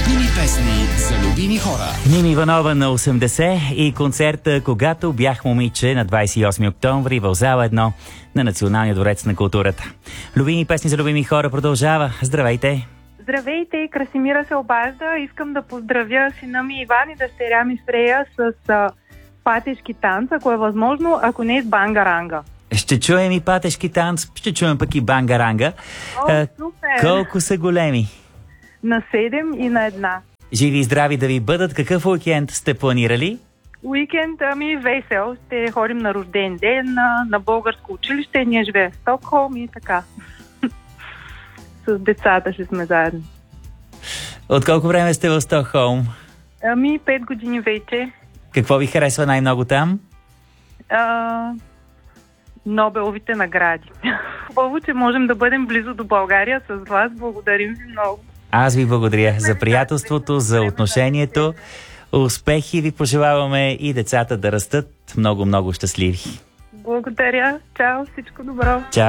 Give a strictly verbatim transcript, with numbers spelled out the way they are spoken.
Любими песни за любими хора. Нина Иванова на осемдесет и концерта "Когато бях момиче" на двадесет и осми октомври в зала едно на Националния дворец на културата. Любими песни за любими хора продължава. Здравейте! Здравейте, Красимира се обажда. Искам да поздравя сина ми Иван и дъщеря ми Фрея с а, патешки танц, ако е възможно, ако не е с бангаранга. Ще чуем и патешки танц, ще чуем пък и бангаранга. О, а, супер! колко са големи? На седем и на една. Живи и здрави да ви бъдат. Какъв уикенд сте планирали? Уикенд ми весел. Ще ходим на рожден ден, на, на българско училище. Ние живеем в Стокхолм и така. С децата ще сме заедно. От колко време сте в Стокхолм? Ами, пет години вече. Какво ви харесва най-много там? А, Нобеловите награди. Хубаво, че можем да бъдем близо до България с вас. Благодарим ви много. Аз ви благодаря за приятелството, за отношението. Успехи ви пожелаваме и децата да растат много-много щастливи. Благодаря. Чао, всичко добро. Чао.